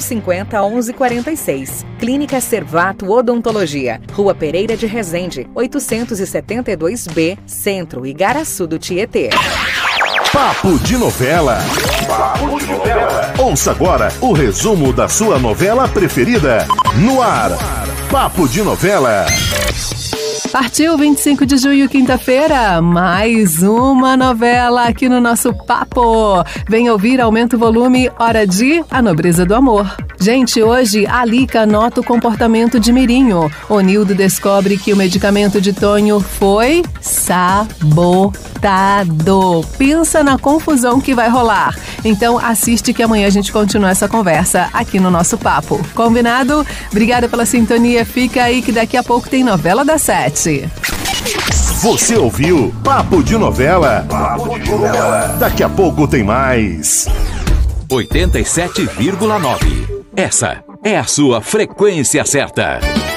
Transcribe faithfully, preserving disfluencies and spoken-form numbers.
cinquenta, onze quarenta e seis. Clínica Servato Odontologia, Rua Pereira de Resende, oitocentos e setenta e dois B, Centro, Igaraçu do Tietê. Papo de Novela. Papo de Novela. Ouça agora o resumo da sua novela preferida. No ar, Papo de Novela. Partiu vinte e cinco de julho, quinta-feira, mais uma novela aqui no nosso Papo. Vem ouvir, aumenta o volume, hora de A Nobreza do Amor. Gente, hoje a Lica nota o comportamento de Mirinho. O Nildo descobre que o medicamento de Tonho foi sabotado. Pensa na confusão que vai rolar. Então assiste que amanhã a gente continua essa conversa aqui no nosso Papo. Combinado? Obrigada pela sintonia. Fica aí que daqui a pouco tem Novela das Sete. Você ouviu Papo de Novela? Papo de Novela. Daqui a pouco tem mais. oitenta e sete vírgula nove. Essa é a sua frequência certa.